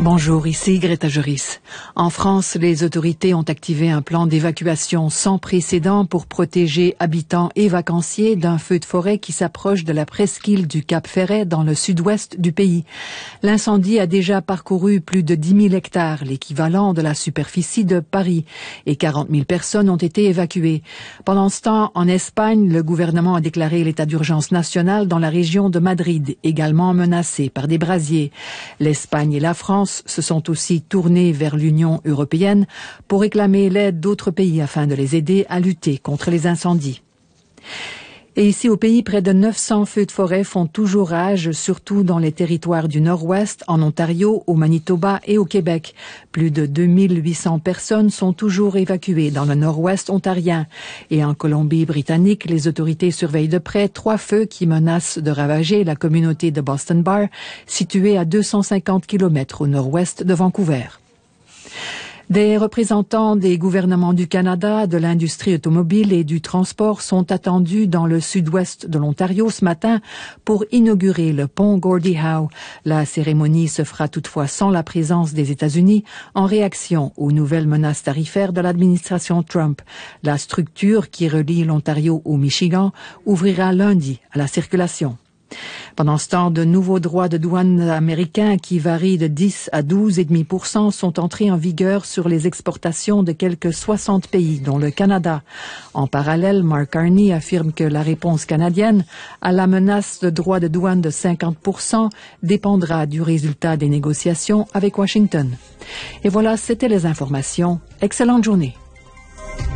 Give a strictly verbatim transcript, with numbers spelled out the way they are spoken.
Bonjour, ici Greta Joris. En France, les autorités ont activé un plan d'évacuation sans précédent pour protéger habitants et vacanciers d'un feu de forêt qui s'approche de la presqu'île du Cap Ferret dans le sud-ouest du pays. L'incendie a déjà parcouru plus de dix mille hectares, l'équivalent de la superficie de Paris, et quarante mille personnes ont été évacuées. Pendant ce temps, en Espagne, le gouvernement a déclaré l'état d'urgence national dans la région de Madrid, également menacée par des brasiers. L'Espagne et la France se sont aussi tournés vers l'Union européenne pour réclamer l'aide d'autres pays afin de les aider à lutter contre les incendies. Et ici au pays, près de neuf cents feux de forêt font toujours rage, surtout dans les territoires du Nord-Ouest, en Ontario, au Manitoba et au Québec. Plus de deux mille huit cents personnes sont toujours évacuées dans le Nord-Ouest ontarien. Et en Colombie-Britannique, les autorités surveillent de près trois feux qui menacent de ravager la communauté de Boston Bar, située à deux cent cinquante kilomètres au nord-ouest de Vancouver. Des représentants des gouvernements du Canada, de l'industrie automobile et du transport sont attendus dans le sud-ouest de l'Ontario ce matin pour inaugurer le pont Gordie Howe. La cérémonie se fera toutefois sans la présence des États-Unis en réaction aux nouvelles menaces tarifaires de l'administration Trump. La structure qui relie l'Ontario au Michigan ouvrira lundi à la circulation. Pendant ce temps, de nouveaux droits de douane américains qui varient de dix à douze virgule cinq pour cent sont entrés en vigueur sur les exportations de quelques soixante pays, dont le Canada. En parallèle, Mark Carney affirme que la réponse canadienne à la menace de droits de douane de cinquante pour cent dépendra du résultat des négociations avec Washington. Et voilà, c'était les informations. Excellente journée.